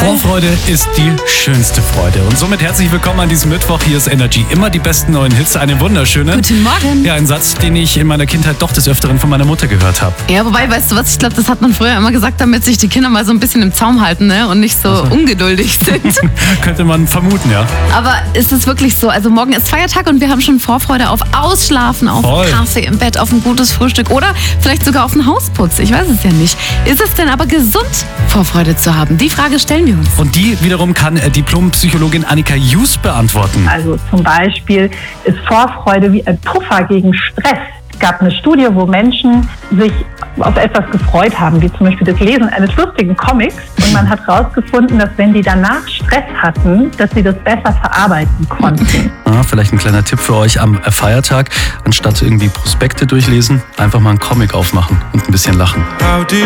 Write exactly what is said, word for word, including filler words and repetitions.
Vorfreude ist die schönste Freude. Und somit herzlich willkommen an diesem Mittwoch. Hier ist Energy. Immer die besten neuen Hits. Eine wunderschöne. Guten Morgen. Ja, ein Satz, den ich in meiner Kindheit doch des Öfteren von meiner Mutter gehört habe. Ja, wobei, weißt du was, ich glaube, das hat man früher immer gesagt, damit sich die Kinder mal so ein bisschen im Zaum halten, ne? Und nicht so also. ungeduldig sind. Könnte man vermuten, ja. Aber ist es wirklich so? Also morgen ist Feiertag und wir haben schon Vorfreude auf Ausschlafen, auf Voll. Kaffee im Bett, auf ein gutes Frühstück oder vielleicht sogar auf einen Hausputz. Ich weiß es ja nicht. Ist es denn aber gesund, Vorfreude zu haben? Die Frage stellen wir uns. Und die wiederum kann Diplompsychologin Annika Jus beantworten. Also zum Beispiel ist Vorfreude wie ein Puffer gegen Stress. Es gab eine Studie, wo Menschen sich auf etwas gefreut haben, wie zum Beispiel das Lesen eines lustigen Comics. Und man hat herausgefunden, dass wenn die danach Stress hatten, dass sie das besser verarbeiten konnten. Ah, vielleicht ein kleiner Tipp für euch am Feiertag. Anstatt irgendwie Prospekte durchlesen, einfach mal einen Comic aufmachen und ein bisschen lachen. How did